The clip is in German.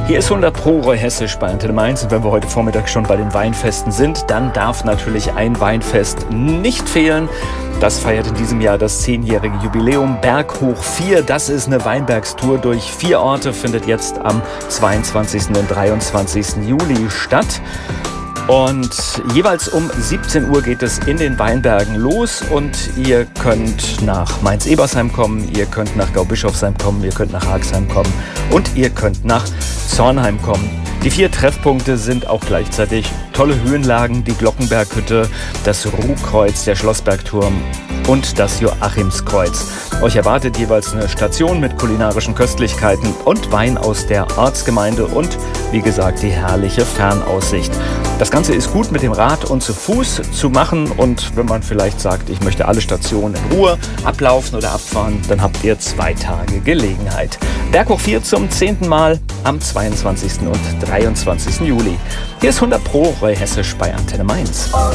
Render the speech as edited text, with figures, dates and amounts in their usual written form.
Hier ist 100 Pro Roy Hessisch bei Antenne Mainz. Und wenn wir heute Vormittag schon bei den Weinfesten sind, dann darf natürlich ein Weinfest nicht fehlen. Das feiert in diesem Jahr das 10-jährige Jubiläum. Berghoch 4, das ist eine Weinbergstour durch 4 Orte, findet jetzt am 22. und 23. Juli statt. Und jeweils um 17 Uhr geht es in den Weinbergen los und ihr könnt nach Mainz-Ebersheim kommen, ihr könnt nach Gaubischofsheim kommen, ihr könnt nach Haagsheim kommen und ihr könnt nach Zornheim kommen. Die 4 Treffpunkte sind auch gleichzeitig tolle Höhenlagen, die Glockenberghütte, das Ruhkreuz, der Schlossbergturm und das Joachimskreuz. Euch erwartet jeweils eine Station mit kulinarischen Köstlichkeiten und Wein aus der Ortsgemeinde und, wie gesagt, die herrliche Fernaussicht. Das Ganze ist gut mit dem Rad und zu Fuß zu machen und wenn man vielleicht sagt, ich möchte alle Stationen in Ruhe ablaufen oder abfahren, dann habt ihr 2 Tage Gelegenheit. Berghoch 4 zum 10. Mal am 22. und 23. Juli. Hier ist 100 Pro Roy Hessisch bei Antenne Mainz.